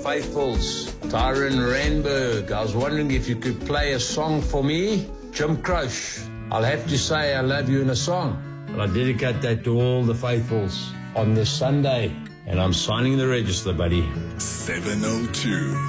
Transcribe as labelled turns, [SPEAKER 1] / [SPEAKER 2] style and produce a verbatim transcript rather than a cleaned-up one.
[SPEAKER 1] faithfuls. Tyron Renberg, I was wondering if you could play a song for me. Jim Croce, I'll have to say I love you in a song. And I dedicate that to all the faithfuls on this Sunday. And I'm signing the register, buddy.
[SPEAKER 2] seven oh two